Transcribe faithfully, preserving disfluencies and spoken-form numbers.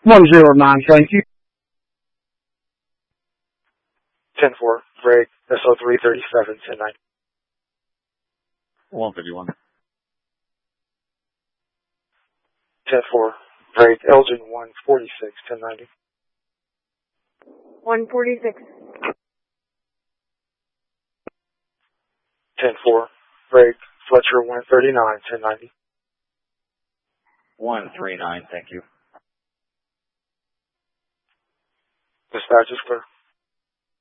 one zero nine, thank you. ten four, break, S O three thirty-seven, ten ninety. one fifty-one. ten four, break, Elgin one forty-six, ten ninety. one forty-six. ten four, break, Fletcher one thirty-nine, ten ninety. one three nine, thank you. Dispatch is clear.